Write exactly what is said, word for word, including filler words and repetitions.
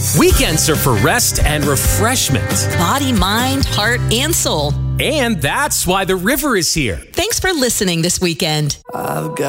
Weekends are for rest and refreshment. Body, mind, heart, and soul. And that's why the river is here. Thanks for listening this weekend. I've got